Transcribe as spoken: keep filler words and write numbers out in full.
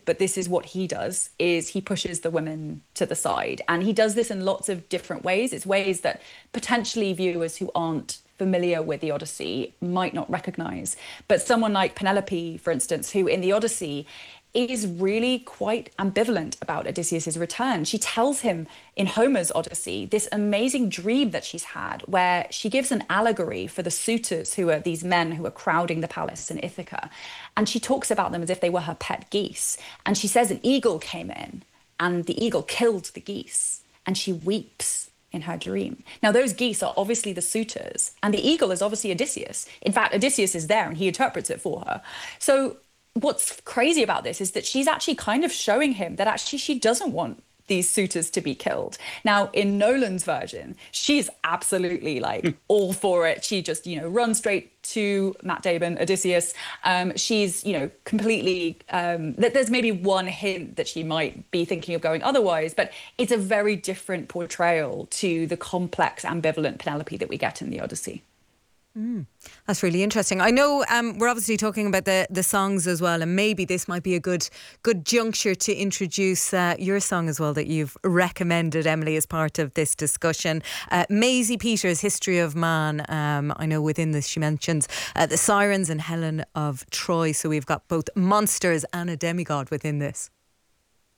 but this is what he does, is he pushes the women to the side. And he does this in lots of different ways. It's ways that potentially viewers who aren't familiar with the Odyssey might not recognize. But someone like Penelope, for instance, who in the Odyssey is really quite ambivalent about Odysseus's return. She tells him in Homer's Odyssey this amazing dream that she's had, where she gives an allegory for the suitors, who are these men who are crowding the palace in Ithaca. And she talks about them as if they were her pet geese. And she says an eagle came in and the eagle killed the geese. And she weeps in her dream. Now, those geese are obviously the suitors, and the eagle is obviously Odysseus. In fact, Odysseus is there and he interprets it for her. So what's crazy about this is that she's actually kind of showing him that actually she doesn't want these suitors to be killed. Now, in Nolan's version, she's absolutely like all for it. She just, you know, runs straight to Matt Damon, Odysseus. Um, she's, you know, completely, um, there's maybe one hint that she might be thinking of going otherwise, but it's a very different portrayal to the complex, ambivalent Penelope that we get in the Odyssey. Mm, that's really interesting. I know um, we're obviously talking about the, the songs as well, and maybe this might be a good good juncture to introduce uh, your song as well that you've recommended, Emily, as part of this discussion. Uh, Maisie Peters, History of Man. Um, I know within this she mentions uh, the Sirens and Helen of Troy. So we've got both monsters and a demigod within this.